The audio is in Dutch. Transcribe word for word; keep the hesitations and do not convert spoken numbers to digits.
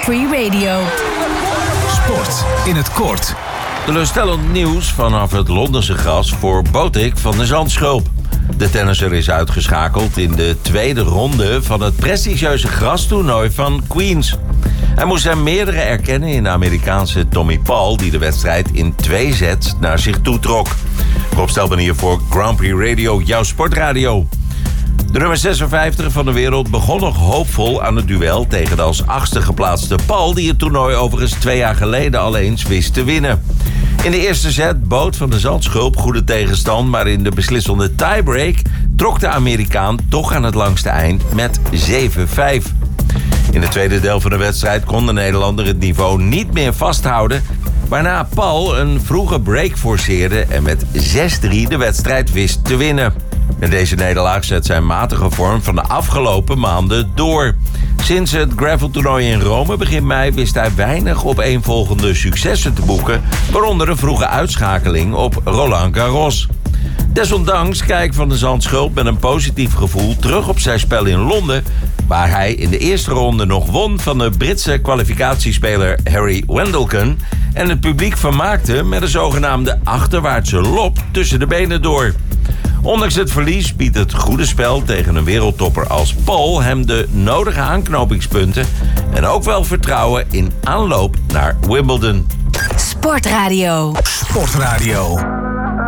Prix Radio. Sport in het kort. Teleurstellend nieuws vanaf het Londense gras voor Botic van de Zandschulp. De tennisser is uitgeschakeld in de tweede ronde van het prestigieuze grastoernooi van Queens. Hij moest zijn meerdere erkennen in de Amerikaanse Tommy Paul, die de wedstrijd in twee sets naar zich toe trok. Rob Stelben hier voor Grand Prix Radio, jouw sportradio. De nummer zesenvijftig van de wereld begon nog hoopvol aan het duel tegen de als achtste geplaatste Paul, die het toernooi overigens twee jaar geleden al eens wist te winnen. In de eerste set bood Van de Zandschulp goede tegenstand, maar in de beslissende tiebreak trok de Amerikaan toch aan het langste eind met zeven vijf. In het tweede deel van de wedstrijd kon de Nederlander het niveau niet meer vasthouden, waarna Paul een vroege break forceerde en met zes drie de wedstrijd wist te winnen. En deze nederlaag zet zijn matige vorm van de afgelopen maanden door. Sinds het graveltoernooi in Rome begin mei wist hij weinig opeenvolgende successen te boeken, waaronder een vroege uitschakeling op Roland Garros. Desondanks kijkt Van de Zandschulp met een positief gevoel terug op zijn spel in Londen, waar hij in de eerste ronde nog won van de Britse kwalificatiespeler Harry Wendelken en het publiek vermaakte met een zogenaamde achterwaartse lob tussen de benen door. Ondanks het verlies biedt het goede spel tegen een wereldtopper als Paul hem de nodige aanknopingspunten en ook wel vertrouwen in aanloop naar Wimbledon. Sportradio. Sportradio.